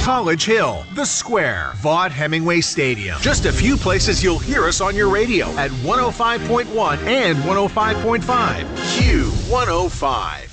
College Hill, The Square, Vaught Hemingway Stadium. Just a few places you'll hear us on your radio at 105.1 and 105.5. Q105.